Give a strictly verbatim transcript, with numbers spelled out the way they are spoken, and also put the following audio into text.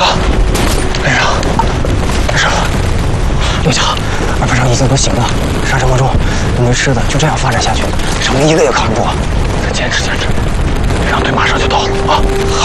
啊，连长，连长，刘强，二排长已经都醒了，沙尘暴中又没吃的，就这样发展下去，咱们一个也扛不住。再坚持坚持，连长队马上就到了啊！好。